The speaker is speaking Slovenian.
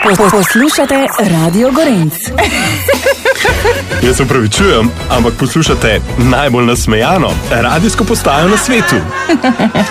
Poslušate Radio Gorenc. Jaz se opravičujem, ampak poslušate najbolj nasmejano radijsko postajo na svetu.